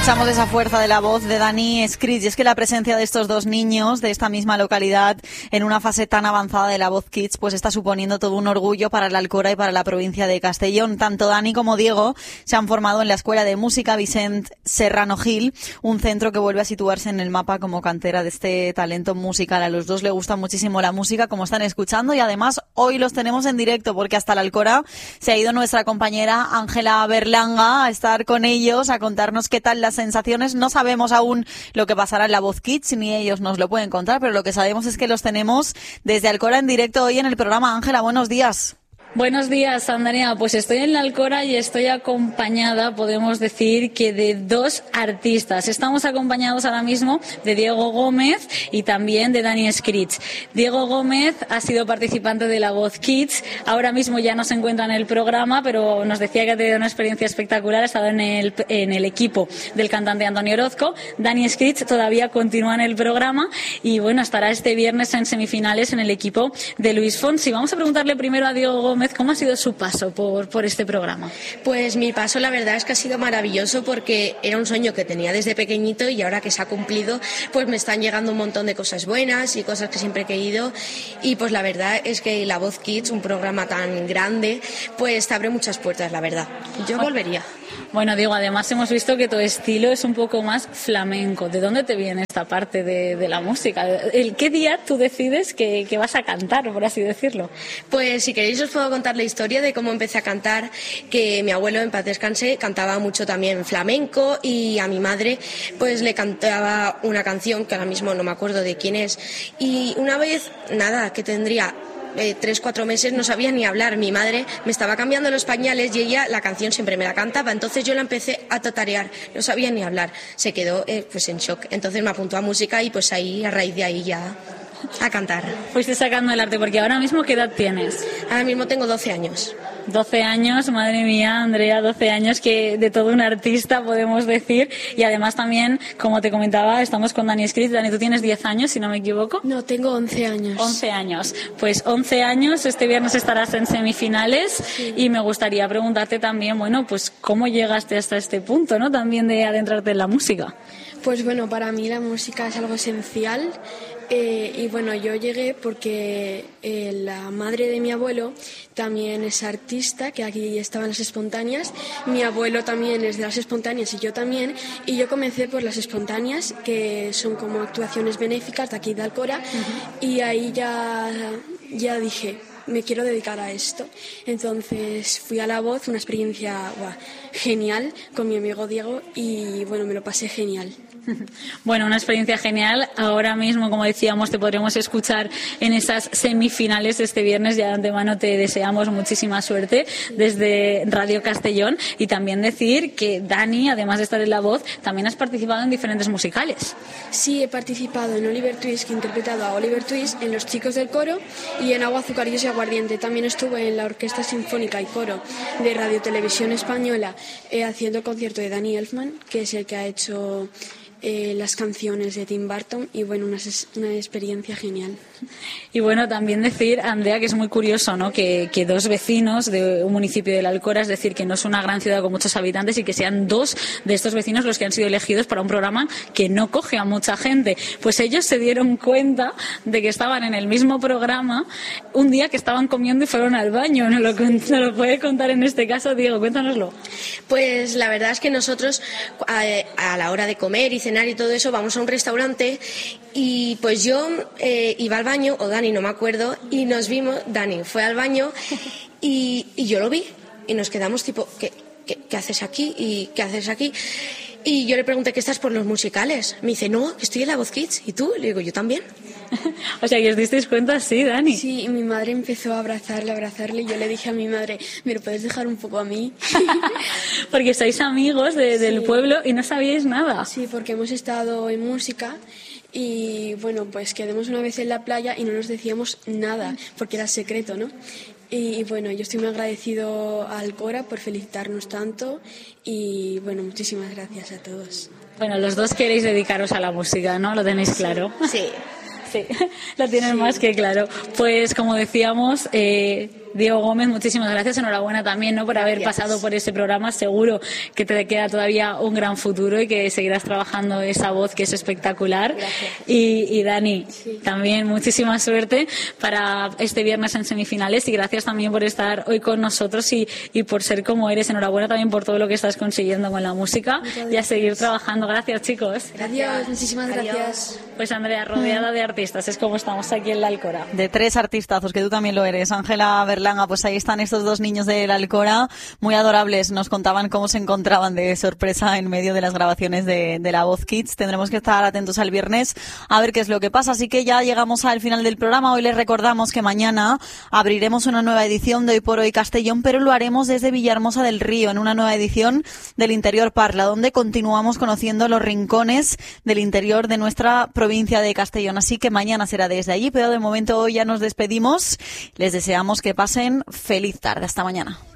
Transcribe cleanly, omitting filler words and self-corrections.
Escuchamos esa fuerza de la voz de Dani Scritch, y es que la presencia de estos dos niños de esta misma localidad en una fase tan avanzada de la voz Kids pues está suponiendo todo un orgullo para la Alcora y para la provincia de Castellón. Tanto Dani como Diego se han formado en la Escuela de Música Vicent Serrano Gil, un centro que vuelve a situarse en el mapa como cantera de este talento musical. A los dos les gusta muchísimo la música, como están escuchando, y además hoy los tenemos en directo porque hasta la Alcora se ha ido nuestra compañera Ángela Berlanga a estar con ellos, a contarnos qué tal las sensaciones. No sabemos aún lo que pasará en la Voz Kids, ni ellos nos lo pueden contar, pero lo que sabemos es que los tenemos desde Alcora en directo hoy en el programa. Ángela, buenos días. Buenos días, Andrea. Pues estoy en la Alcora y estoy acompañada, podemos decir, que de dos artistas. Estamos acompañados ahora mismo de Diego Gómez y también de Dani Scritch. Diego Gómez ha sido participante de la Voz Kids. Ahora mismo ya no se encuentra en el programa, pero nos decía que ha tenido una experiencia espectacular. Ha estado en el equipo del cantante Antonio Orozco. Dani Scritch todavía continúa en el programa y, bueno, estará este viernes en semifinales en el equipo de Luis Fonsi. Vamos a preguntarle primero a Diego Gómez cómo ha sido su paso por este programa. Pues mi paso, la verdad es que ha sido maravilloso, porque era un sueño que tenía desde pequeñito y ahora que se ha cumplido, pues me están llegando un montón de cosas buenas y cosas que siempre he querido, y pues la verdad es que La Voz Kids, un programa tan grande, pues te abre muchas puertas, la verdad. Yo volvería. Bueno, Diego, además hemos visto que tu estilo es un poco más flamenco. ¿De dónde te viene esta parte de la música? ¿Qué día tú decides que vas a cantar, por así decirlo? Pues si queréis os puedo contar la historia de cómo empecé a cantar, que mi abuelo, en paz descanse, cantaba mucho también flamenco, y a mi madre pues le cantaba una canción que ahora mismo no me acuerdo de quién es, y una vez, nada, que tendría 3-4 meses, no sabía ni hablar. Mi madre me estaba cambiando los pañales y ella la canción siempre me la cantaba, entonces yo la empecé a tatarear, no sabía ni hablar, se quedó pues en shock, entonces me apuntó a música y pues ahí, a raíz de ahí ya a cantar. Fuiste sacando el arte, porque ahora mismo ¿qué edad tienes? Ahora mismo tengo 12 años. 12 años, madre mía, Andrea, 12 años que de todo un artista, podemos decir. Y además también, como te comentaba, estamos con Dani Scritch. Dani, tú tienes 10 años, si no me equivoco. No, tengo 11 años. 11 años. Pues 11 años, este viernes estarás en semifinales. Sí. Y me gustaría preguntarte también, bueno, pues cómo llegaste hasta este punto, ¿no? También de adentrarte en la música. Pues bueno, para mí la música es algo esencial. Y bueno, yo llegué porque la madre de mi abuelo también es artista, que aquí estaba en las espontáneas. Mi abuelo también es de las espontáneas y yo también. Y yo comencé por las espontáneas, que son como actuaciones benéficas de aquí de Alcora. Uh-huh. Y ahí ya dije, me quiero dedicar a esto. Entonces fui a La Voz, una experiencia genial con mi amigo Diego, y bueno, me lo pasé genial. Bueno, una experiencia genial. Ahora mismo, como decíamos, te podremos escuchar en esas semifinales este viernes. Ya de antemano te deseamos muchísima suerte desde Radio Castellón. Y también decir que Dani, además de estar en La Voz, también has participado en diferentes musicales. Sí, he participado en Oliver Twist, que he interpretado a Oliver Twist, en Los Chicos del Coro y en Agua, Azucarillos y Aguardiente. También estuve en la Orquesta Sinfónica y Coro de Radio Televisión Española haciendo el concierto de Danny Elfman, que es el que ha hecho las canciones de Tim Burton, y bueno, una experiencia genial. Y bueno, también decir, Andrea, que es muy curioso, ¿no? Que dos vecinos de un municipio de la Alcora, es decir, que no es una gran ciudad con muchos habitantes, y que sean dos de estos vecinos los que han sido elegidos para un programa que no coge a mucha gente. Pues ellos se dieron cuenta de que estaban en el mismo programa un día que estaban comiendo y fueron al baño. ¿Nos lo puede contar en este caso, Diego? Cuéntanoslo. Pues la verdad es que nosotros a la hora de comer y cenar y todo eso vamos a un restaurante, y pues yo iba al baño, o Dani, no me acuerdo, y nos vimos. Dani fue al baño y yo lo vi y nos quedamos tipo, ¿qué haces aquí? ¿Y qué haces aquí? Y yo le pregunté, ¿qué estás por los musicales? Me dice, no, que estoy en La Voz Kids. ¿Y tú? Le digo, yo también. O sea, que os disteis cuenta, sí, Dani. Sí, y mi madre empezó a abrazarle, y yo le dije a mi madre, ¿me lo puedes dejar un poco a mí? Porque sois amigos del pueblo y no sabíais nada. Sí, porque hemos estado en música. Y bueno, pues quedamos una vez en la playa y no nos decíamos nada, porque era secreto, ¿no? Y bueno, yo estoy muy agradecido a Alcora por felicitarnos tanto, y bueno, muchísimas gracias a todos. Bueno, los dos queréis dedicaros a la música, ¿no? ¿Lo tenéis claro? Sí. Sí, lo tienen más que claro. Pues como decíamos, Diego Gómez, muchísimas gracias, enhorabuena también, ¿no?, por haber pasado por ese programa. Seguro que te queda todavía un gran futuro y que seguirás trabajando esa voz que es espectacular. Y Dani, también muchísima suerte para este viernes en semifinales, y gracias también por estar hoy con nosotros y por ser como eres. Enhorabuena también por todo lo que estás consiguiendo con la música y a seguir trabajando. Gracias, chicos. Gracias, muchísimas gracias. Pues Andrea, rodeada de artistas, es como estamos aquí en la Alcora. De 3 artistazos, que tú también lo eres. Ángela Berlanga, pues ahí están estos 2 niños de la Alcora, muy adorables. Nos contaban cómo se encontraban de sorpresa en medio de las grabaciones de La Voz Kids. Tendremos que estar atentos al viernes a ver qué es lo que pasa. Así que ya llegamos al final del programa. Hoy les recordamos que mañana abriremos una nueva edición de Hoy por Hoy Castellón, pero lo haremos desde Villahermosa del Río, en una nueva edición del Interior Parla, donde continuamos conociendo los rincones del interior de nuestra provincia de Castellón. Así que mañana será desde allí, pero de momento hoy ya nos despedimos. Les deseamos que pasen feliz tarde. Hasta mañana.